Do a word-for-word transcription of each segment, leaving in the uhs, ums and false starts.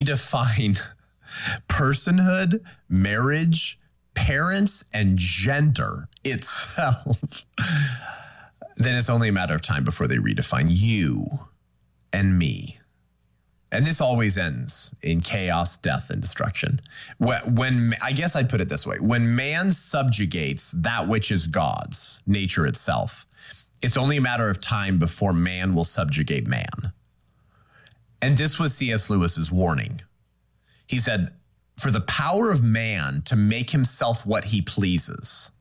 redefine personhood, marriage, parents, and gender itself, then it's only a matter of time before they redefine you and me. And this always ends in chaos, death, and destruction. When, I guess I'd put it this way. When man subjugates that which is God's, nature itself, it's only a matter of time before man will subjugate man. And this was C S Lewis's warning. He said, for the power of man to make himself what he pleases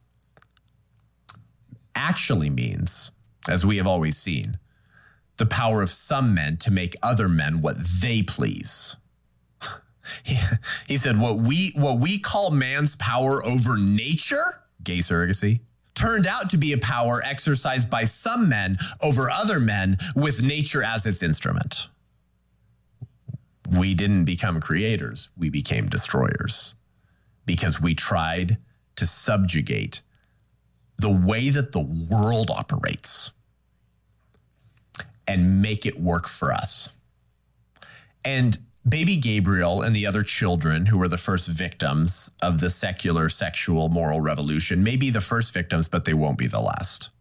actually means, as we have always seen, the power of some men to make other men what they please. he, he said, what we, what we call man's power over nature, gay surrogacy, turned out to be a power exercised by some men over other men with nature as its instrument. We didn't become creators, we became destroyers because we tried to subjugate the way that the world operates and make it work for us. And baby Gabriel and the other children who were the first victims of the secular sexual moral revolution may be the first victims, but they won't be the last.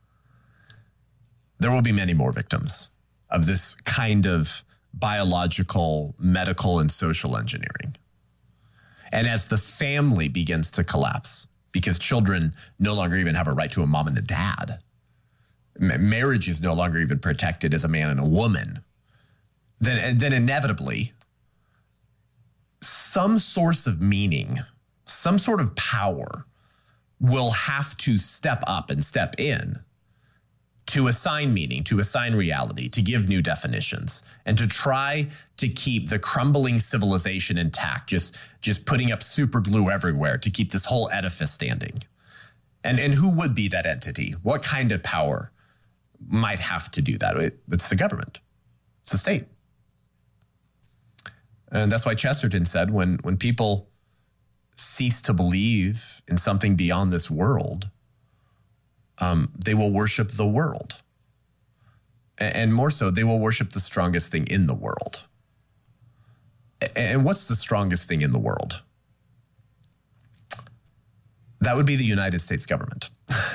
There will be many more victims of this kind of biological, medical, and social engineering. And as the family begins to collapse, because children no longer even have a right to a mom and a dad, M- marriage is no longer even protected as a man and a woman, then, then inevitably some source of meaning, some sort of power will have to step up and step in to assign meaning, to assign reality, to give new definitions, and to try to keep the crumbling civilization intact, just, just putting up super glue everywhere to keep this whole edifice standing. And, and who would be that entity? What kind of power might have to do that? It, it's the government. It's the state. And that's why Chesterton said when, when people cease to believe in something beyond this world, Um, they will worship the world. And more so, they will worship the strongest thing in the world. And what's the strongest thing in the world? That would be the United States government.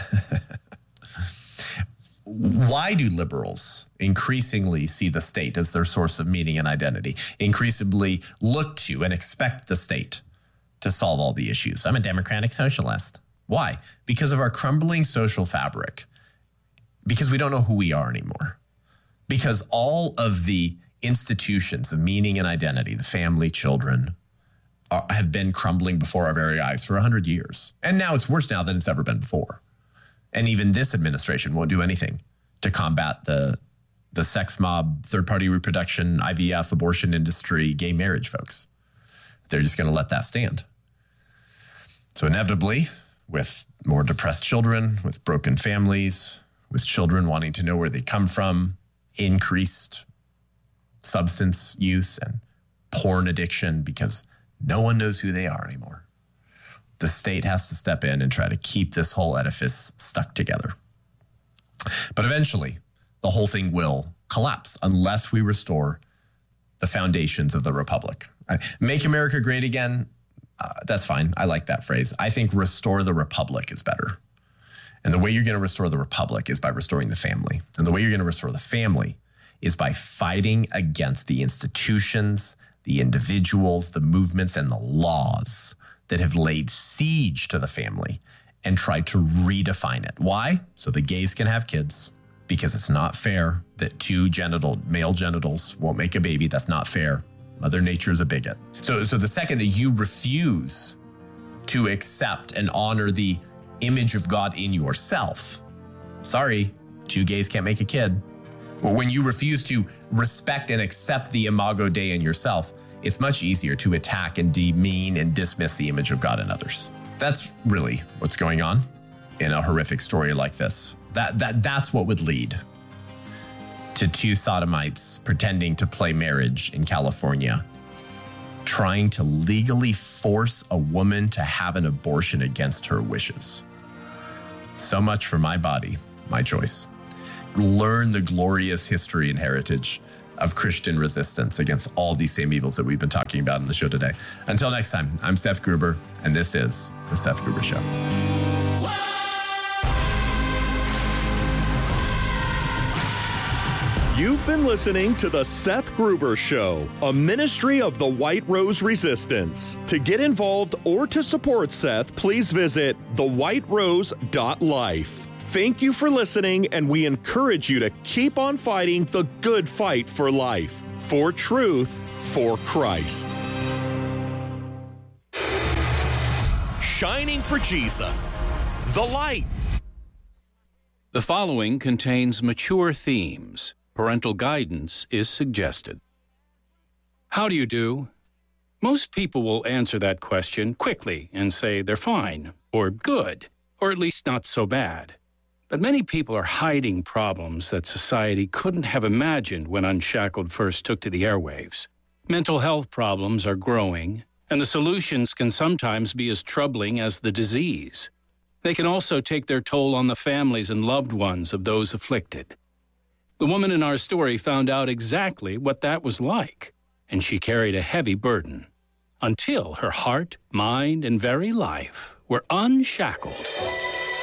Why do liberals increasingly see the state as their source of meaning and identity? Increasingly look to and expect the state to solve all the issues. I'm a democratic socialist. Why? Because of our crumbling social fabric. Because we don't know who we are anymore. Because all of the institutions of meaning and identity, the family, children, are, have been crumbling before our very eyes for one hundred years. And now it's worse now than it's ever been before. And even this administration won't do anything to combat the, the sex mob, third-party reproduction, I V F, abortion industry, gay marriage folks. They're just going to let that stand. So inevitably, with more depressed children, with broken families, with children wanting to know where they come from, increased substance use and porn addiction because no one knows who they are anymore. The state has to step in and try to keep this whole edifice stuck together. But eventually, the whole thing will collapse unless we restore the foundations of the republic. Make America great again. Uh, that's fine. I like that phrase. I think restore the republic is better. And the way you're going to restore the republic is by restoring the family. And the way you're going to restore the family is by fighting against the institutions, the individuals, the movements, and the laws that have laid siege to the family and tried to redefine it. Why? So the gays can have kids, because it's not fair that two genital, male genitals won't make a baby. That's not fair. Mother Nature is a bigot. So, so the second that you refuse to accept and honor the image of God in yourself, sorry, two gays can't make a kid. When you refuse to respect and accept the imago Dei in yourself, it's much easier to attack and demean and dismiss the image of God in others. That's really what's going on in a horrific story like this. That, that, that's what would lead to two sodomites pretending to play marriage in California, trying to legally force a woman to have an abortion against her wishes. So much for my body, my choice. Learn the glorious history and heritage of Christian resistance against all these same evils that we've been talking about in the show today. Until next time, I'm Seth Gruber, and this is The Seth Gruber Show. You've been listening to The Seth Gruber Show, a ministry of the White Rose Resistance. To get involved or to support Seth, please visit the white rose dot life. Thank you for listening, and we encourage you to keep on fighting the good fight for life, for truth, for Christ. Shining for Jesus, the light. The following contains mature themes. Parental guidance is suggested. How do you do? Most people will answer that question quickly and say they're fine, or good, or at least not so bad. But many people are hiding problems that society couldn't have imagined when Unshackled first took to the airwaves. Mental health problems are growing, and the solutions can sometimes be as troubling as the disease. They can also take their toll on the families and loved ones of those afflicted. The woman in our story found out exactly what that was like, and she carried a heavy burden until her heart, mind, and very life were unshackled.